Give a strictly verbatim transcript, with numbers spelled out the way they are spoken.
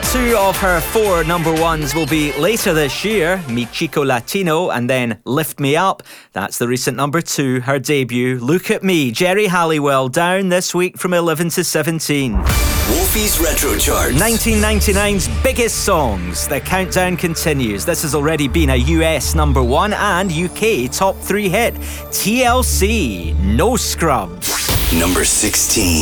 Two of her four number ones will be later this year, Mi Chico Latino and then Lift Me Up. That's the recent number two, her debut, Look at Me. Geri Halliwell down this week from eleven to seventeen. Wolfie's Retro Charts. nineteen ninety-nine's biggest songs. The countdown continues. This has already been a U S number one and U K top three hit. T L C, No Scrubs. Number sixteen.